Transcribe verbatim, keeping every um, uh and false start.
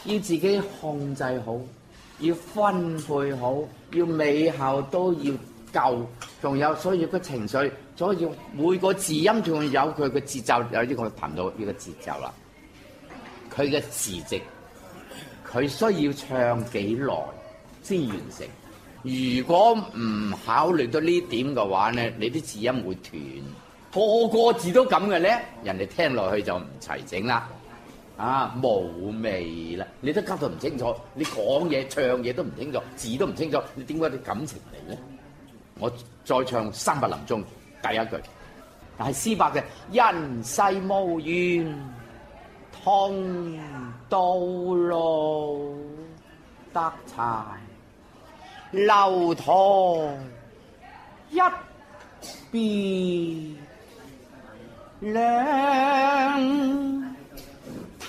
要自己控制好，要分配好，要尾後都要夠，仲有所以個情緒，所以每個字音仲有佢嘅節奏，有呢個談到呢個節奏啦。佢嘅時值，佢需要唱幾耐先完成？如果唔考慮到呢點嘅話咧，你啲字音會斷，個個字都咁嘅咧，人哋聽落去就唔齊整啦，啊冇味啦，你都交到唔清楚，你講嘢唱嘢都唔清楚，字都唔清楚，你點解啲感情嚟咧？我再唱三百林鐘第一句，但係詩伯嘅人世無緣，同到老得柴。樓台一別兩